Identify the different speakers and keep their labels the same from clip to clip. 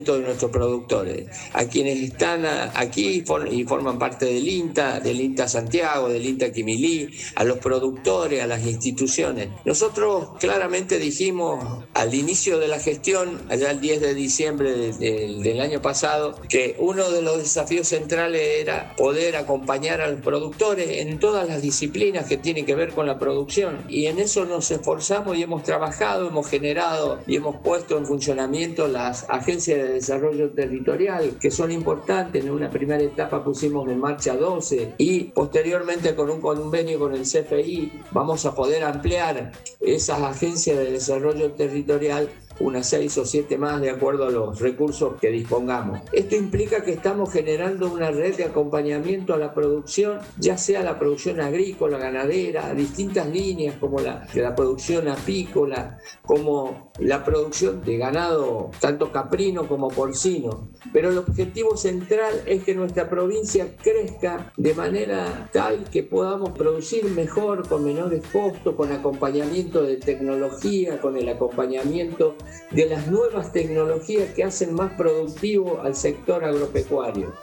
Speaker 1: de nuestros productores, a quienes están aquí y forman parte del INTA Santiago, del INTA Quimilí, a los productores, a las instituciones. Nosotros claramente dijimos al inicio de la gestión, allá el 10 de diciembre del año pasado, que uno de los desafíos centrales era poder acompañar a los productores en todas las disciplinas que tienen que ver con la producción, y en eso nos esforzamos y hemos trabajado, hemos generado y hemos puesto en funcionamiento las agencias de desarrollo territorial, que son importantes. En una primera etapa pusimos en marcha 12 y posteriormente con un convenio con el CFI vamos a poder ampliar esas agencias de desarrollo territorial, unas 6 o 7 más de acuerdo a los recursos que dispongamos. Esto implica que estamos generando una red de acompañamiento a la producción, ya sea la producción agrícola, ganadera, distintas líneas como la producción apícola, como la producción de ganado tanto caprino como porcino. Pero el objetivo central es que nuestra provincia crezca de manera tal que podamos producir mejor, con menores costos, con acompañamiento de tecnología, con el acompañamiento de las nuevas tecnologías que hacen más productivo al sector agropecuario.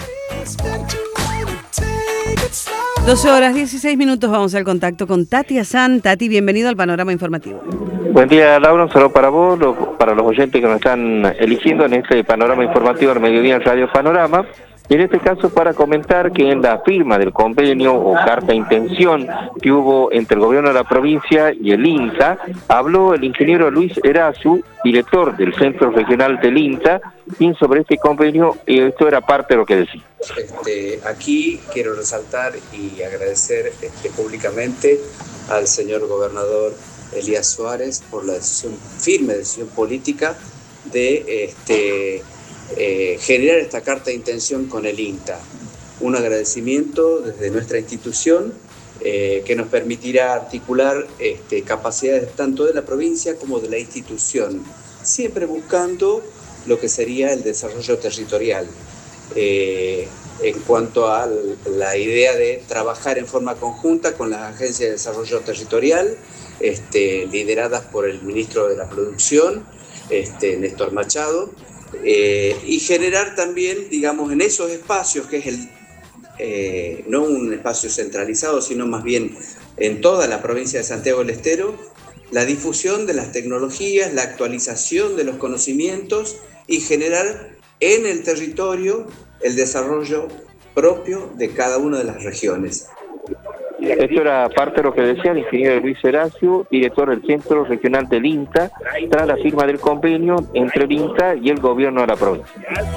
Speaker 2: 12:16, vamos al contacto con Tati Azán. Tati, bienvenido al Panorama Informativo.
Speaker 3: Buen día, Laura, un saludo para vos, para los oyentes que nos están eligiendo en este Panorama Informativo al mediodía en Radio Panorama. Y en este caso para comentar que en la firma del convenio o carta de intención que hubo entre el gobierno de la provincia y el INTA, habló el ingeniero Luis Erazu, director del Centro Regional del INTA, y sobre este convenio, y esto era parte de lo que decía.
Speaker 4: Aquí quiero resaltar y agradecer públicamente al señor gobernador Elías Suárez por la firme decisión política de generar esta carta de intención con el INTA. Un agradecimiento desde nuestra institución que nos permitirá articular capacidades tanto de la provincia como de la institución, siempre buscando lo que sería el desarrollo territorial. En cuanto a la idea de trabajar en forma conjunta con las agencias de desarrollo territorial, lideradas por el ministro de la Producción, Néstor Machado, y generar también, digamos, en esos espacios, que es no un espacio centralizado, sino más bien en toda la provincia de Santiago del Estero, la difusión de las tecnologías, la actualización de los conocimientos y generar en el territorio el desarrollo propio de cada una de las regiones.
Speaker 3: Esto era parte de lo que decía el ingeniero Luis Erazu, director del Centro Regional del INTA, tras la firma del convenio entre el INTA y el gobierno de la provincia.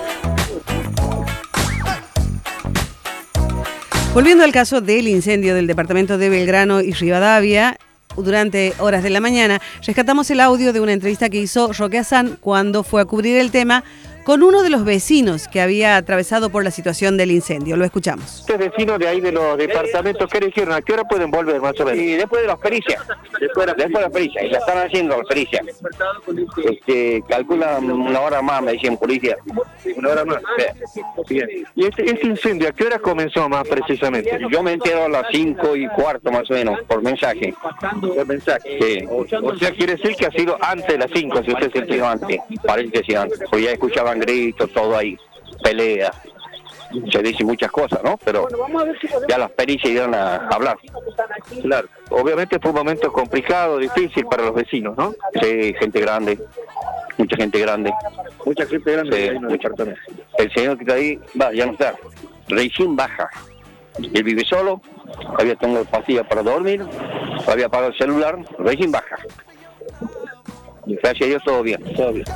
Speaker 2: Volviendo al caso del incendio del departamento de Belgrano y Rivadavia, durante horas de la mañana rescatamos el audio de una entrevista que hizo Roque Azán cuando fue a cubrir el tema con uno de los vecinos que había atravesado por la situación del incendio. Lo escuchamos.
Speaker 3: Estos vecinos de ahí de los departamentos, ¿qué dijeron? ¿A qué hora pueden volver más o menos?
Speaker 5: Y después de las pericias. Después de las pericias. Y la están haciendo las pericias. Calculan una hora más, me decían policía.
Speaker 3: ¿Una hora más?
Speaker 5: Sí.
Speaker 3: ¿Y este incendio a qué hora comenzó más precisamente?
Speaker 5: Yo me entero a las 5:15 más o menos, por mensaje.
Speaker 3: ¿Por mensaje?
Speaker 5: Sí.
Speaker 3: O sea, quiere decir que ha sido antes de las 5, si usted se enteró antes.
Speaker 5: Parece que sí, antes. Pues ya escuchaban gritos, todo ahí, peleas. Se dicen muchas cosas, ¿no? Pero ya las pericias iban a hablar.
Speaker 3: Claro. Obviamente fue un momento complicado, difícil para los vecinos, ¿no?
Speaker 5: Sí, gente grande. Mucha gente grande.
Speaker 3: Mucha gente grande.
Speaker 5: Sí, mucha gente. El señor que está ahí, ya no está. Recién baja. Él vive solo, había tomado pastillas para dormir, había apagado el celular, recién baja. Gracias a Dios, todo bien. Todo bien.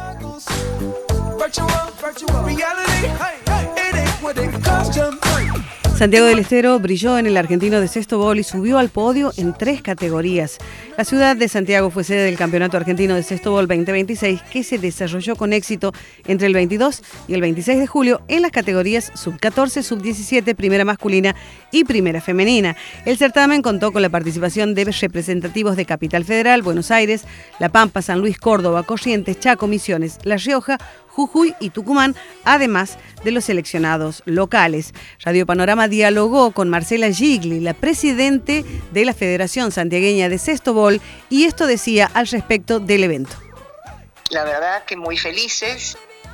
Speaker 2: Santiago del Estero brilló en el Argentino de Sestobol y subió al podio en 3 categorías. La ciudad de Santiago fue sede del Campeonato Argentino de Sestobol 2026, que se desarrolló con éxito entre el 22 y el 26 de julio en las categorías sub-14, sub-17, primera masculina y primera femenina. El certamen contó con la participación de representativos de Capital Federal, Buenos Aires, La Pampa, San Luis, Córdoba, Corrientes, Chaco, Misiones, La Rioja, Jujuy y Tucumán, además de los seleccionados locales. Radio Panorama dialogó con Marcela Gigli, la presidente de la Federación Santiagueña de Sestobol, y esto decía al respecto del evento.
Speaker 6: La verdad que muy felices